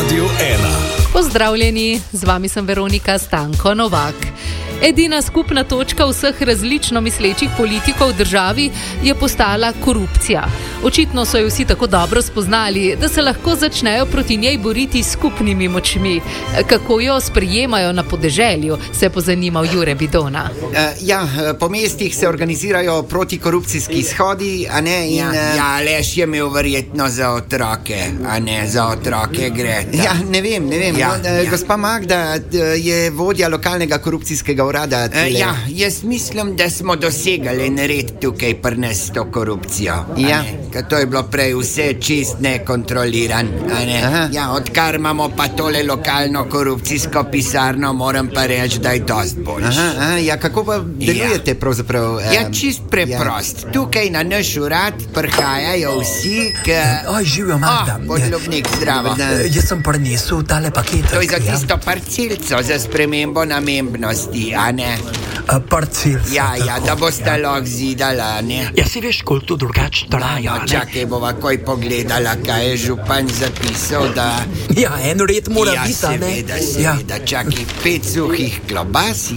Radio 1. Pozdravljeni, z vami sem Veronika Stanko Novak. Edina skupna točka vseh različno mislečih politikov v državi je postala korupcija. Očitno so jo vsi tako dobro spoznali, da se lahko začnejo proti njej boriti s skupnimi močmi. Kako jo sprejemajo na podeželju, se je pozanimal Jure Bidona. Po mestih se organizirajo protikorupcijski shodi, a ne? Aleš je imel verjetno za otroke, a ne za otroke gre. Ne vem. Gospa Magda je vodja lokalnega korupcijskega urada. Jaz mislim, da smo dosegali nared tukaj pri nas s to korupcijo. Ker to je bilo prej vse čist nekontroliran. Odkar imamo pa tole lokalno korupcijsko pisarno, moram pa reči, da je dost boljš. Kako pa delujete pravzaprav? Čist preprost. Tukaj na naš urad prihajajo vsi, Živijo, Magda. Podlubnik, zdravo. Jaz sem prinesel tale paket. To je za tisto parcelco, za spremembo namembnosti, a ne? Parcelca. Da boste lahko zidala, ne? Si veš, koliko to drugače traja, ne? Čakaj, bova koj pogledala, kaj je župan zapisal, da... En red mora biti, ne? Seveda, čakaj, 5 suhih klobas,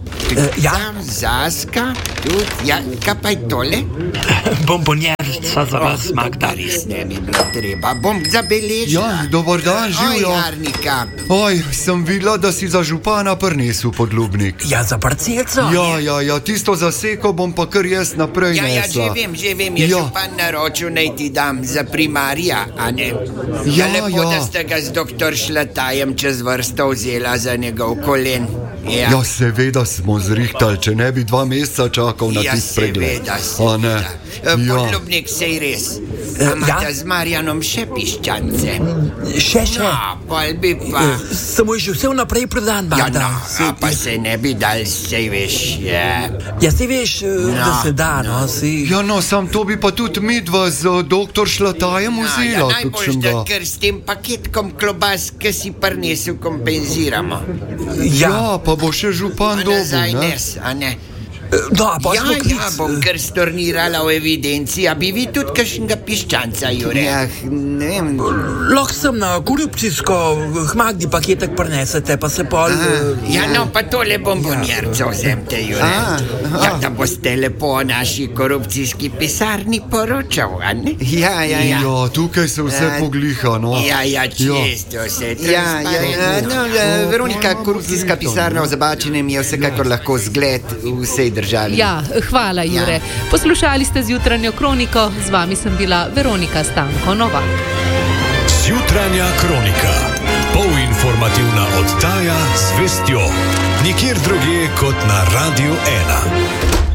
Tam zaska, tudi, kaj pa je tole? Bombonjerca za vas, Magda. Res ne mi bilo treba, bom zabeležila. Dobar dan, živijo. Jarnika. Sem videla, da si za župana prinesel podlubnik. Za parcelco? Tisto zaseko bom pa kar jaz naprej nesla. Že vem, je župan naročil, naj ti dam za primarja, a ne? Lepo, da ste ga z doktor Šlatajem čez vrsto vzela za njegov kolen. Seveda smo zrihtali, če ne bi 2 meseca čakal na tist pregled. Seveda. Podlubnik, sej res. Imate z Marjanom še piščance? Še? Pol bi pa... Samo je že vse vnaprej prodan, Magda. Pa se ne bi dal, sej veš, Sej veš, da se da, sam to bi pa tudi midva z doktor Šlatajem vzela. Najbolj, da ker s tem paketkom klobas, ki si prinesel, kompenziramo. Pa bo še župan dobil, nazaj ne? nes, a ne? Bom kar stornirala v evidenci. A bi vi tudi kakšnega piščanca, Jure? Ne vem. Lahko sem na korupcijsko Magdi paketek prinesete, pa se pol... Pa tole bombonjerco vzemte, Jure. Da boste lepo o naši korupcijski pisarni poročal, a ne? Tukaj se vse pogliha, no. Čisto vse. Veronika, korupcijska pisarna v Zabačenem je vsekakor lahko zgled vsej državi. Hvala, Jure. Poslušali ste Zjutranjo kroniko, z vami sem bila Veronika Stanko Novak. Zjutranja kronika. Polinformativna oddaja z vestjo. Nikjer drugje kot na Radio 1.